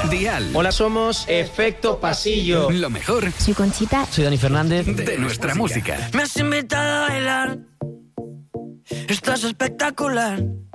Dial. Hola, somos Efecto Pasillo. Lo mejor. Soy Conchita. Soy Dani Fernández. De nuestra música. Me has invitado a bailar. Estás espectacular.